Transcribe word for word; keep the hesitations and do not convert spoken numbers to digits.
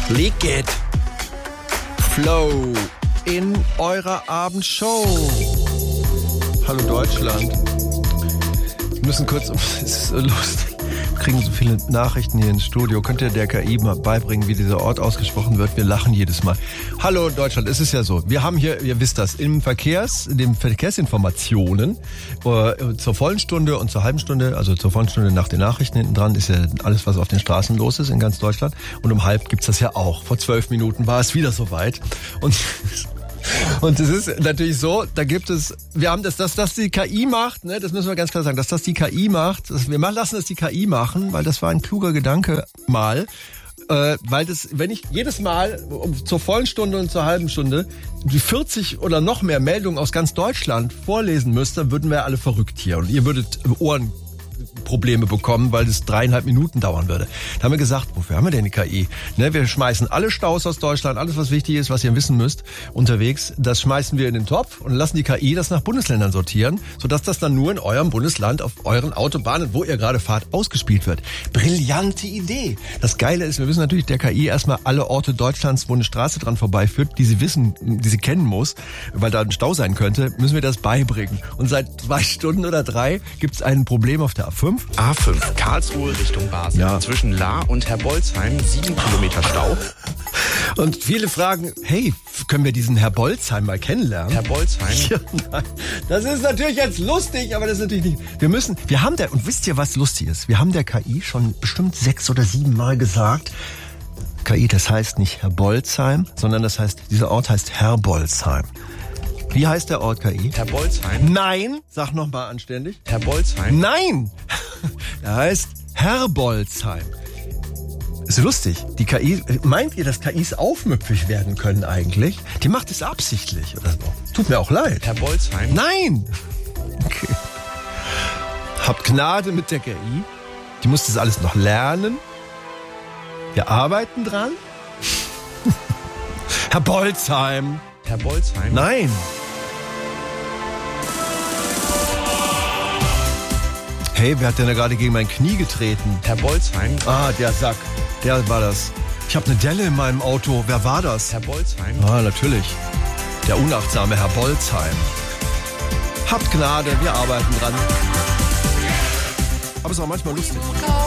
Liquid Flow in eurer Abendshow. Hallo Deutschland. Wir müssen kurz, es ist so lustig, wir kriegen so viele Nachrichten hier ins Studio. Könnt ihr der K I mal beibringen, wie dieser Ort ausgesprochen wird? Wir lachen jedes Mal. Hallo Deutschland, es ist ja so, wir haben hier, ihr wisst das, im Verkehrs, in den Verkehrsinformationen äh, zur vollen Stunde und zur halben Stunde, also zur vollen Stunde nach den Nachrichten hinten dran, ist ja alles, was auf den Straßen los ist in ganz Deutschland. Und um halb gibt's das ja auch. Vor zwölf Minuten war es wieder soweit. Und Und es ist natürlich so, da gibt es, wir haben das, dass das die K I macht, ne, das müssen wir ganz klar sagen, dass das die K I macht, dass wir lassen das die K I machen, weil das war ein kluger Gedanke mal, äh, weil das, wenn ich jedes Mal um, zur vollen Stunde und zur halben Stunde die vierzig oder noch mehr Meldungen aus ganz Deutschland vorlesen müsste, würden wir alle verrückt hier und ihr würdet Ohren Probleme bekommen, weil es dreieinhalb Minuten dauern würde. Da haben wir gesagt, wofür haben wir denn die K I? Ne, wir schmeißen alle Staus aus Deutschland, alles was wichtig ist, was ihr wissen müsst, unterwegs, das schmeißen wir in den Topf und lassen die K I das nach Bundesländern sortieren, sodass das dann nur in eurem Bundesland, auf euren Autobahnen, wo ihr gerade fahrt, ausgespielt wird. Brillante Idee. Das Geile ist, wir müssen natürlich der K I erstmal alle Orte Deutschlands, wo eine Straße dran vorbeiführt, die sie wissen, die sie kennen muss, weil da ein Stau sein könnte, müssen wir das beibringen. Und seit zwei Stunden oder drei gibt es ein Problem auf der A fünf. A fünf, Karlsruhe Richtung Basel. Ja. Zwischen Lahr und Herbolzheim, sieben Kilometer Stau. Und viele fragen, hey, können wir diesen Herbolzheim mal kennenlernen? Herbolzheim? Ja, nein. Das ist natürlich jetzt lustig, aber das ist natürlich nicht. Wir müssen, wir haben der, und wisst ihr, was lustig ist? Wir haben der K I schon bestimmt sechs oder sieben Mal gesagt, K I, das heißt nicht Herbolzheim, sondern das heißt, dieser Ort heißt Herbolzheim. Wie heißt der Ort, K I? Herbolzheim. Nein! Sag nochmal anständig. Herbolzheim. Nein! Er heißt Herbolzheim. Ist lustig. Die K I, meint ihr, dass K Is aufmüpfig werden können eigentlich? Die macht es absichtlich oder so. Tut mir auch leid. Herbolzheim. Nein! Okay. Habt Gnade mit der K I. Die muss das alles noch lernen. Wir arbeiten dran. Herbolzheim. Herbolzheim. Nein. Hey, wer hat denn da gerade gegen mein Knie getreten? Herbolzheim. Ah, der Sack. Der war das. Ich habe eine Delle in meinem Auto. Wer war das? Herbolzheim. Ah, natürlich. Der unachtsame Herbolzheim. Habt Gnade, wir arbeiten dran. Aber es ist auch manchmal lustig.